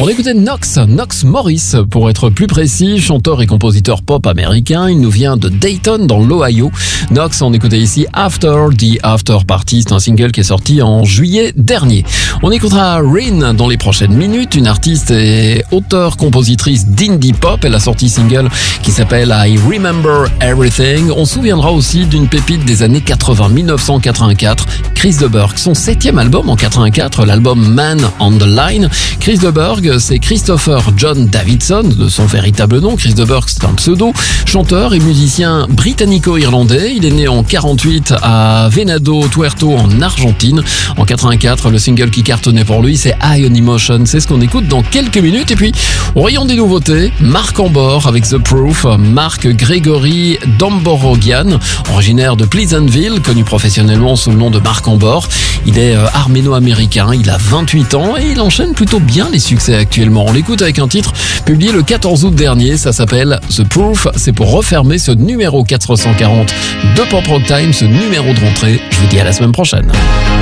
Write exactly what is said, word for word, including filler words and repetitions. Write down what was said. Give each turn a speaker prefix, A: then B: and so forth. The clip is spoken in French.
A: On écoutait Knox, Knox Morris pour être plus précis, chanteur et compositeur pop américain. Il nous vient de Dayton dans l'Ohio. Knox, on écoutait ici After the After Party, c'est un single qui est sorti en juillet dernier. On écoutera Rin dans les prochaines minutes, une artiste et auteure-compositrice d'indie pop. Elle a sorti single qui s'appelle I Remember Everything. On se souviendra aussi d'une pépite des années quatre-vingts, dix-neuf cent quatre-vingt-quatre, Chris de Burgh. Son septième album en quatre-vingt-quatre, l'album Man on the Line. Chris de Burgh, c'est Christopher John Davidson, de son véritable nom. Chris de Burgh, c'est un pseudo, chanteur et musicien britannico-irlandais. Il est né en quarante-huit à Venado Tuerto en Argentine. En quatre-vingt-quatre, le single qui cartonnait pour lui, c'est High on Emotion. C'est ce qu'on écoute dans quelques minutes. Et puis, au rayon des nouveautés, Marc Ambor avec The Proof. Marc Gregory Damborogian, originaire de Pleasantville, connu professionnellement sous le nom de Marc Ambor. Il est euh, arméno-américain, il a vingt-huit ans et il enchaîne plutôt bien les succès actuellement. On l'écoute avec un titre publié le quatorze août dernier, ça s'appelle The Proof. C'est pour refermer ce numéro quatre cent quarante de Pop Rock Time, ce numéro de rentrée. Je vous dis à la semaine prochaine.